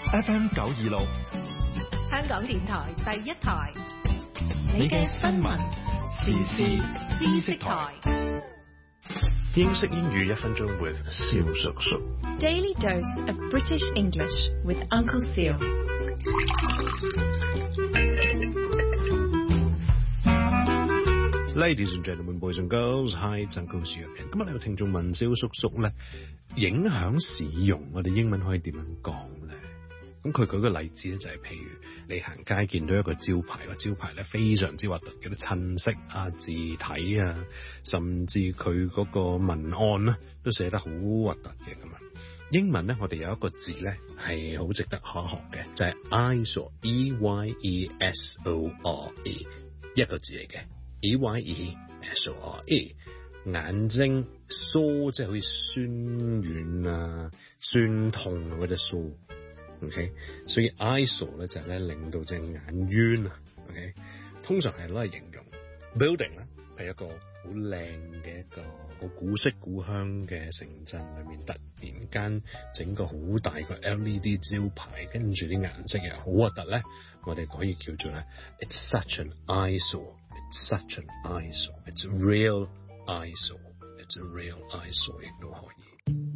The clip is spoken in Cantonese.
FM 926， 香港電台第一台， 你嘅新聞時事知識台。 英式英語1分鐘 with 蕭叔叔。 Daily dose of British English with Uncle Seal. Ladies and gentlemen, boys and girls, hi, it's Uncle Seal. 今日呢個聽眾問蕭叔叔咧，影響使用我哋英文可以點樣講咧？咁佢舉個例子咧，就係譬如你行街見到一個招牌，個招牌咧非常之核突嘅啲襯色啊、字體啊，甚至佢嗰個文案咧都寫得好核突嘅咁啊。英文咧，我哋有一個字咧係好值得可學嘅，就係 eyesore, E-Y-E-S-O-R-E 一個字嚟嘅 E-Y-E-S-O-R-E 眼睛疏即係好似酸軟啊、酸痛啊嗰隻疏。OK， 所以 eyesore 咧就係咧令到隻眼冤啊。OK， 通常係攞嚟形容 building 咧係一個好靚嘅一個好古色古香嘅城鎮裏面，突然間整個好大個 LED 招牌，跟住啲顏色又好核突咧，我哋可以叫做咧 It's such an eyesore. It's such an eyesore. It's a real eyesore. It's a real eyesore 亦都可以。